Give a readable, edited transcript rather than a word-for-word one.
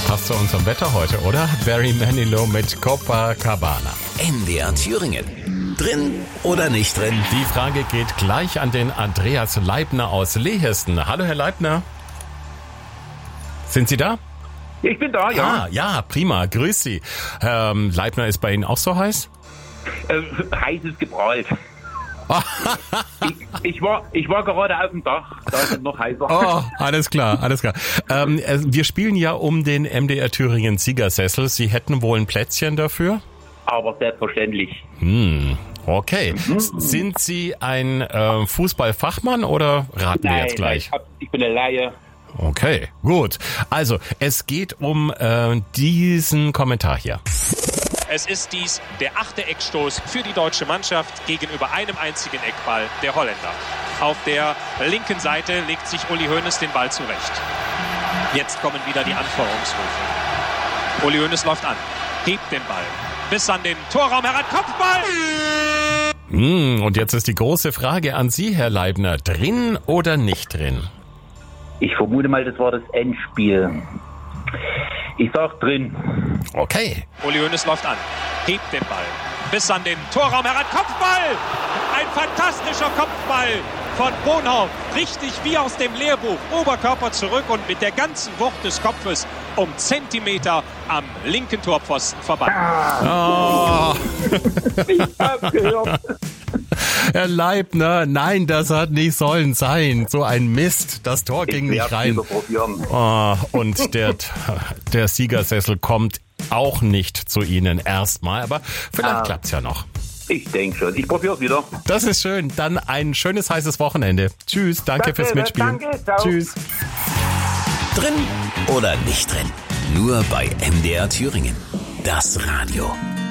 Passt zu unserem Wetter heute, oder? Barry Manilow mit Copacabana. MDR Thüringen. Drin oder nicht drin? Die Frage geht gleich an den Andreas Leibner aus Lehisten. Hallo, Herr Leibner. Sind Sie da? Ich bin da, ja. Ja, prima. Grüß Sie. Leibner, ist bei Ihnen auch so heiß? Heißes geprahlt. ich war gerade auf dem Dach, da ist es noch heißer. Oh, alles klar. Wir spielen ja um den MDR Thüringen Siegersessel. Sie hätten wohl ein Plätzchen dafür? Aber selbstverständlich. Okay. Sind Sie ein Fußballfachmann oder raten wir jetzt gleich? Ich bin eine Laie. Okay, gut. Also, es geht um diesen Kommentar hier. Es ist dies der 8. Eckstoß für die deutsche Mannschaft gegenüber einem einzigen Eckball der Holländer. Auf der linken Seite legt sich Uli Hoeneß den Ball zurecht. Jetzt kommen wieder die Anfeuerungsrufe. Uli Hoeneß läuft an, hebt den Ball bis an den Torraum heran, Kopfball! Und jetzt ist die große Frage an Sie, Herr Leibner. Drin oder nicht drin? Ich vermute mal, das war das Endspiel. Ich sag drin. Okay. Uli Hoeneß läuft an, hebt den Ball bis an den Torraum heran, Kopfball! Ein fantastischer Kopfball von Bonhoff, richtig wie aus dem Lehrbuch. Oberkörper zurück und mit der ganzen Wucht des Kopfes um Zentimeter am linken Torpfosten vorbei. Oh. Ich hab's gehört. Herr Leibner, nein, das hat nicht sollen sein. So ein Mist, das Tor ging nicht rein. Oh, und der Siegersessel kommt auch nicht zu Ihnen erstmal, aber vielleicht klappt's ja noch. Ich denke schon. Ich probiere es wieder. Das ist schön. Dann ein schönes, heißes Wochenende. Tschüss, danke fürs Mitspielen. Danke, ciao. Tschüss. Drin oder nicht drin? Nur bei MDR Thüringen. Das Radio.